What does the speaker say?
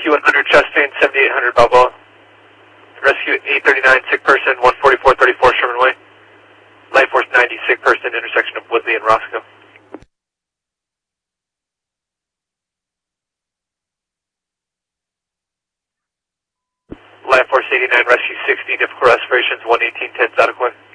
Rescue 100 Chastain, 7800 Balboa. Rescue 839, sick person, 14434 Sherman Way. Life Force 90, sick person, intersection of Woodley and Roscoe. Life Force 89, Rescue 60, difficult respirations, 11810 Zadokoi.